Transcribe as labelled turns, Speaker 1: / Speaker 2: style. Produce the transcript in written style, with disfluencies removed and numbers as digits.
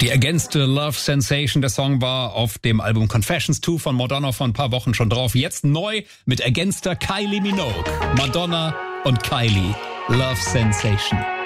Speaker 1: Die ergänzte Love Sensation, der Song war auf dem Album Confessions 2 von Madonna vor ein paar Wochen schon drauf. Jetzt neu mit ergänzter Kylie Minogue. Madonna und Kylie, Love Sensation.